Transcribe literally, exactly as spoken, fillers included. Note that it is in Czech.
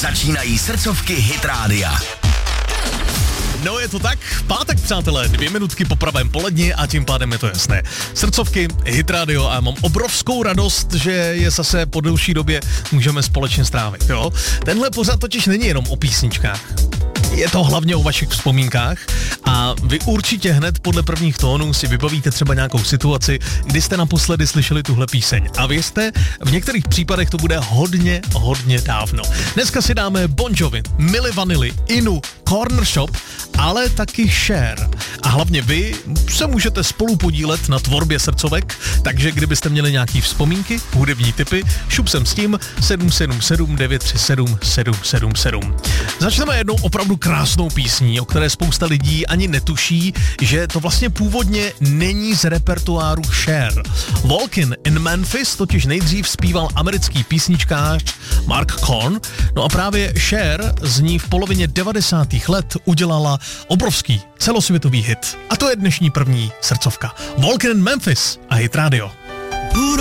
Začínají srdcovky Hit Rádia. No je to tak, pátek přátelé, dvě minutky po pravém poledni a tím pádem je to jasné. Srdcovky, Hit Radio a mám obrovskou radost, že je zase po delší době můžeme společně strávit, jo. Tenhle pořad totiž není jenom o písničkách. Je to hlavně o vašich vzpomínkách a vy určitě hned podle prvních tónů si vybavíte třeba nějakou situaci, kdy jste naposledy slyšeli tuhle píseň. A věřte, v některých případech to bude hodně, hodně dávno. Dneska si dáme Bon Jovi, Milli Vanilli, Inu, Corner Shop, ale taky Cher. A hlavně vy se můžete spolu podílet na tvorbě srdcovek, takže kdybyste měli nějaký vzpomínky, hudební tipy, šup sem s tím sedm sedm sedm devět tři sedm sedm sedm sedm. Začneme jednou opravdu krásnou písní, o které spousta lidí ani netuší, že to vlastně původně není z repertoáru Cher. Walkin' in Memphis totiž nejdřív zpíval americký písničkář Mark Korn, no a právě Cher z ní v polovině devadesátých let udělala obrovský celosvětový hit. A to je dnešní první srdcovka. Walkin' in Memphis a Hit Radio.